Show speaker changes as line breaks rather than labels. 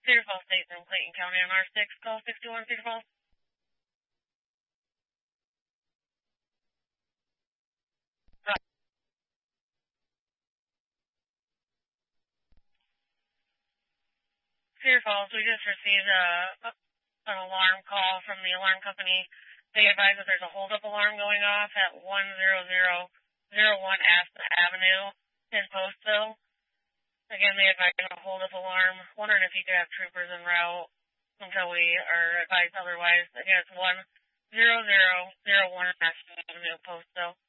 Cedar Falls State from Clayton County on R6, call 61 Cedar Falls. Cedar Falls, we just received an alarm call from the alarm company. They advise that there's a holdup alarm going off at 10001 Aspen Avenue in Postville. Again, they advise a holdup alarm. Wondering if you could have troopers en route until we are advised otherwise. Again, it's 10001 Aspen Avenue, Postville.